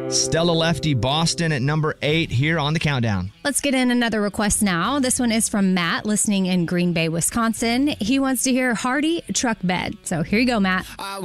Stella Lefty, Boston at number 8 here on the countdown. Let's get in another request now. This one is from Matt, listening in Green Bay, Wisconsin. He wants to hear Hardy Truck Bed. So here you go, Matt. I